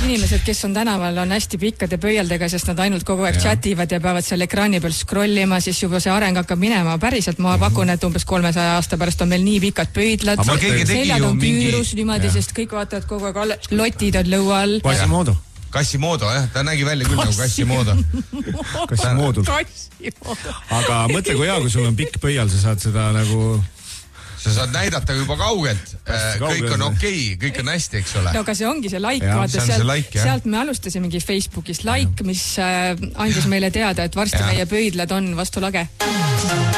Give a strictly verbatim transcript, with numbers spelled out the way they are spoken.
inimesed, kes on tänaval, on hästi pikkade pöialdega, sest nad ainult kogu aeg chativad ja peavad seal ekraani peal scrollima, siis juba see areng hakkab minema päriselt. Ma pakun, et umbes kolmesaja aasta pärast on meil nii pikad pöidlad. Seljad on küürus niimoodi, sest kõik vaatavad kogu aeg alle. Lotid on lõua all. Quasimodo. Quasimodo, jah. Ta nägi välja küll nagu Quasimodo. Quasimodo. Aga mõtle, kui hea, kui sul on pikk pöial, sa saad seda nagu... Sa saad näidata juba kaugelt. Kõik on okei, kõik on hästi, eks ole. No aga see ongi see like, ja, vaata, sealt, like, sealt me alustasimegi Facebookis like, mis andis meile teada, et varsti ja. Meie pöidlad on vastu lage.